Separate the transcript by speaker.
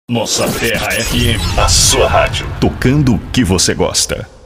Speaker 1: Nossa Terra FM.
Speaker 2: A sua rádio.
Speaker 3: Tocando o que você gosta.